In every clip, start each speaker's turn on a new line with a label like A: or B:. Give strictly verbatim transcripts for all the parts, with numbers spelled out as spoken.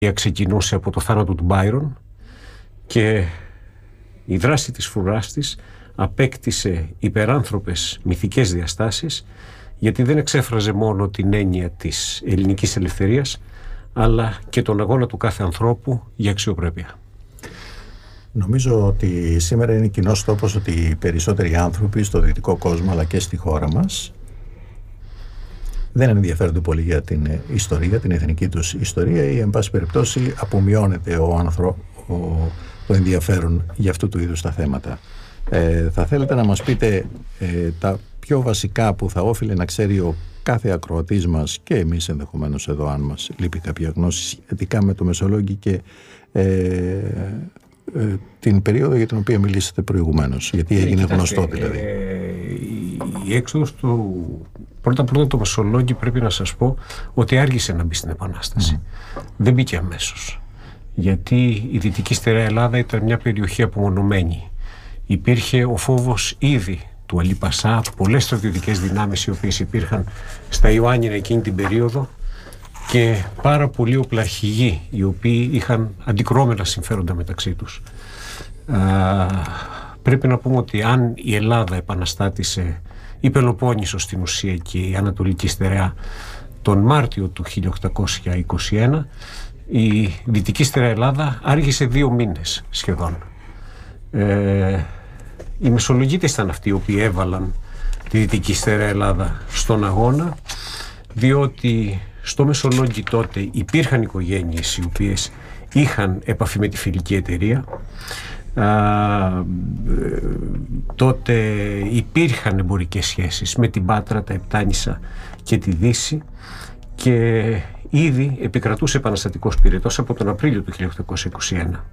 A: ξεκινούσε από το θάνατο του Μπάιρον και η δράση της φρουράς της απέκτησε υπεράνθρωπες μυθικές διαστάσεις, γιατί δεν εξέφραζε μόνο την έννοια της ελληνικής ελευθερίας, αλλά και τον αγώνα του κάθε ανθρώπου για αξιοπρέπεια.
B: Νομίζω ότι σήμερα είναι κοινός τόπος ότι οι περισσότεροι άνθρωποι στο δυτικό κόσμο αλλά και στη χώρα μας δεν ενδιαφέρονται πολύ για την ιστορία, την εθνική τους ιστορία, ή εν πάση περιπτώσει απομειώνεται ο άνθρω... ο... το ενδιαφέρον για αυτού του είδους τα θέματα. Ε, θα θέλετε να μας πείτε ε, τα πιο βασικά που θα όφιλε να ξέρει ο κάθε ακροατής μας, και εμείς ενδεχομένως εδώ αν μας λείπει κάποια γνώση σχετικά με το Μεσολόγγι και ε, ε, την περίοδο για την οποία μιλήσατε προηγουμένως, γιατί έγινε ε, γνωστό δηλαδή.
A: Ε, η έξοδος του πρώτα πρώτα το Μεσολόγγι, πρέπει να σας πω ότι άργησε να μπει στην Επανάσταση. Mm. Δεν μπήκε αμέσως, γιατί η Δυτική Στερεά Ελλάδα ήταν μια περιοχή απομονωμένη. Υπήρχε ο φόβος ήδη του Αλή Πασά, από πολλές στρατιωτικές δυνάμεις οι οποίες υπήρχαν στα Ιωάννινα εκείνη την περίοδο και πάρα πολλοί οπλαρχηγοί οι οποίοι είχαν αντικρώμενα συμφέροντα μεταξύ τους. Α, πρέπει να πούμε ότι αν η Ελλάδα επαναστάτησε, η Πελοπόννησο στην ουσία και η Ανατολική Στερεά, τον Μάρτιο του χίλια οκτακόσια είκοσι ένα, η Δυτική Στερεά Ελλάδα άργησε δύο μήνες σχεδόν. Ε, οι Μεσολογγίτες ήταν αυτοί οι οποίοι έβαλαν τη Δυτική Στερεά Ελλάδα στον αγώνα, διότι στο Μεσολόγγι τότε υπήρχαν οικογένειες οι οποίες είχαν επαφή με τη φιλική εταιρεία. Α, ε, τότε υπήρχαν εμπορικές σχέσεις με την Πάτρα, τα Επτάνησα και τη Δύση, και ήδη επικρατούσε επαναστατικός πυρετός από τον Απρίλιο του χίλια οκτακόσια είκοσι ένα.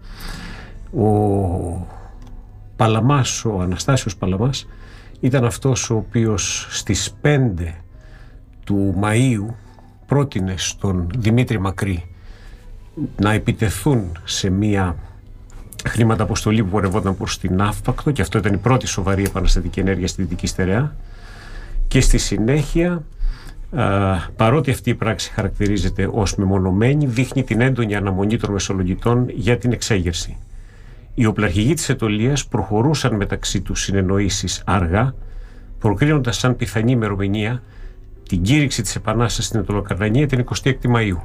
A: Ο Παλαμάς, ο Αναστάσιος Παλαμάς, ήταν αυτός ο οποίος στις πέντε του Μαΐου πρότεινε στον Δημήτρη Μακρύ να επιτεθούν σε μία χρηματαποστολή που πορευόταν προς την Αύπακτο, και αυτό ήταν η πρώτη σοβαρή επαναστατική ενέργεια στη Δυτική Στερεά, και στη συνέχεια, α, παρότι αυτή η πράξη χαρακτηρίζεται ως μεμονωμένη, δείχνει την έντονη αναμονή των Μεσολογγιτών για την εξέγερση. Οι οπλαρχηγοί της Αιτωλίας προχωρούσαν μεταξύ τους συνεννοήσεις αργά, προκρίνοντας σαν πιθανή ημερομηνία την κήρυξη της Επανάστασης στην Αιτωλοκαρνανία την εικοστή έκτη Μαΐου.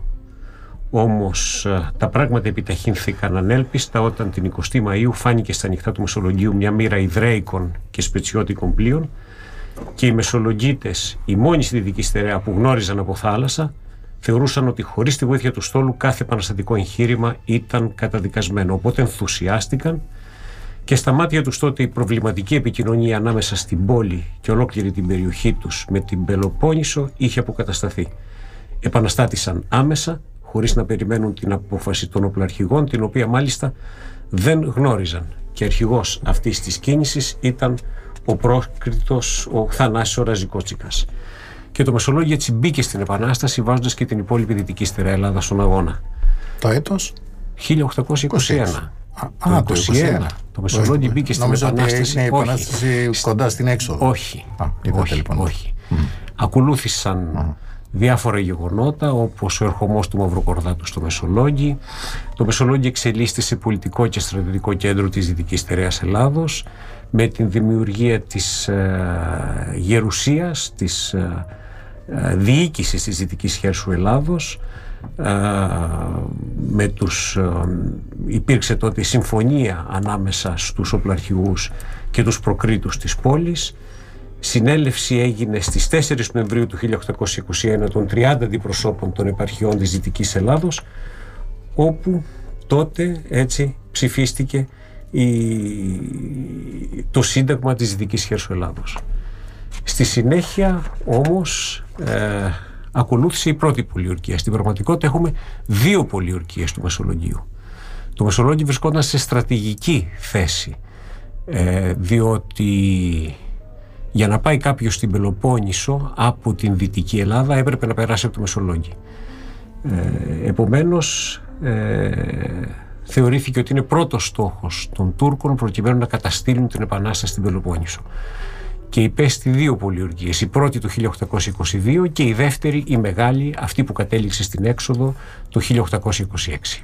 A: Όμως τα πράγματα επιταχύνθηκαν ανέλπιστα όταν την εικοστή Μαΐου φάνηκε στα νυχτά του Μεσολογγίου μια μοίρα Ιδραίικων και Σπετσιώτικων πλοίων, και οι Μεσολογγίτες, οι μόνοι στη Δυτική Στερεά που γνώριζαν από θάλασσα, θεωρούσαν ότι χωρίς τη βοήθεια του στόλου κάθε επαναστατικό εγχείρημα ήταν καταδικασμένο. Οπότε ενθουσιάστηκαν, και στα μάτια τους τότε η προβληματική επικοινωνία ανάμεσα στην πόλη και ολόκληρη την περιοχή τους με την Πελοπόννησο είχε αποκατασταθεί. Επαναστάτησαν άμεσα, χωρίς να περιμένουν την απόφαση των οπλαρχηγών, την οποία μάλιστα δεν γνώριζαν. Και αρχηγός αυτής της κίνησης ήταν ο πρόκριτος, ο Θανάσης ο Ραζικότσικας. Και το Μεσολόγγι έτσι μπήκε στην Επανάσταση, βάζοντας και την υπόλοιπη Δυτική Στερεά Ελλάδα στον αγώνα.
B: Το έτος?
A: χίλια οκτακόσια είκοσι ένα.
B: Α, το είκοσι ένα.
A: Το Μεσολόγγι μπήκε στην Επανάσταση.
B: Είναι η Επανάσταση όχι. Κοντά στην έξοδο.
A: Όχι.
B: Α,
A: όχι,
B: λοιπόν.
A: όχι. Mm. Ακολούθησαν mm. διάφορα γεγονότα, όπως ο ερχομός του Μαυροκορδάτου στο Μεσολόγγι. Το Μεσολόγγι εξελίσσεται σε πολιτικό και στρατιωτικό κέντρο της Δυτικής Στερεάς Ελλάδος, με την δημιουργία της ε, γερουσίας, της ε, ε, διοίκησης της Δυτικής Χέρσου Ελλάδος, ε, με τους, ε, υπήρξε τότε η συμφωνία ανάμεσα στους οπλαρχηγούς και τους προκρίτους της πόλης. Συνέλευση έγινε στις τέσσερις Νοεμβρίου του χίλια οκτακόσια είκοσι ένα των τριάντα αντιπροσώπων των επαρχιών της Δυτικής Ελλάδος, όπου τότε έτσι ψηφίστηκε η... το Σύνταγμα της Δυτικής Χέρσου Ελλάδος. Στη συνέχεια όμως ε, ακολούθησε η πρώτη πολιορκία. Στην πραγματικότητα έχουμε δύο πολιορκίες του Μεσολογγίου. Το Μεσολόγγι βρισκόταν σε στρατηγική θέση, ε, διότι για να πάει κάποιος στην Πελοπόννησο από την Δυτική Ελλάδα έπρεπε να περάσει από το Μεσολόγγι. Ε, επομένως ε, θεωρήθηκε ότι είναι πρώτος στόχος των Τούρκων προκειμένου να καταστήλουν την Επανάσταση στην Πελοπόννησο. και υπέστη δύο πολιορκίες. Η πρώτη το χίλια οκτακόσια είκοσι δύο και η δεύτερη, η μεγάλη, αυτή που κατέληξε στην έξοδο το χίλια οκτακόσια είκοσι έξι.